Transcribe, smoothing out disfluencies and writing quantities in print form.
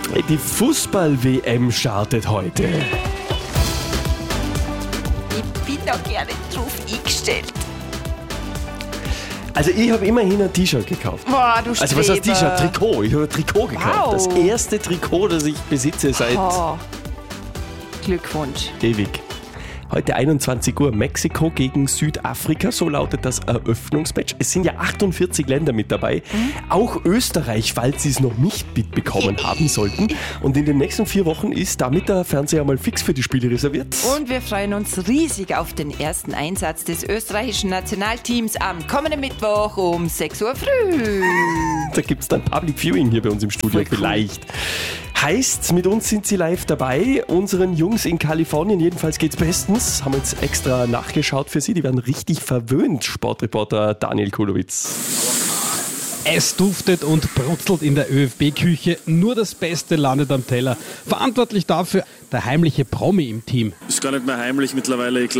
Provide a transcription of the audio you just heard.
Die Fußball-WM startet heute. Ich bin da gerne drauf eingestellt. Also ich habe immerhin ein T-Shirt gekauft. Boah, du Streber. Also was heißt T-Shirt? Trikot. Ich habe ein Trikot gekauft. Wow. Das erste Trikot, das ich besitze seit Glückwunsch. ewig. Heute 21 Uhr Mexiko gegen Südafrika, so lautet das Eröffnungsmatch. Es sind ja 48 Länder mit dabei, auch Österreich, falls sie es noch nicht mitbekommen haben sollten. Und in den nächsten 4 Wochen ist damit der Fernseher mal fix für die Spiele reserviert. Und wir freuen uns riesig auf den ersten Einsatz des österreichischen Nationalteams am kommenden Mittwoch um 6 Uhr früh. Da gibt es dann Public Viewing hier bei uns im Studio, Voll cool. vielleicht. Heißt, mit uns sind sie live dabei, unseren Jungs in Kalifornien, jedenfalls geht's bestens. Haben jetzt extra nachgeschaut für sie, die werden richtig verwöhnt, Sportreporter Daniel Kulowitz. Es duftet und brutzelt in der ÖFB-Küche, nur das Beste landet am Teller. Verantwortlich dafür der heimliche Promi im Team. Ist gar nicht mehr heimlich mittlerweile. Ich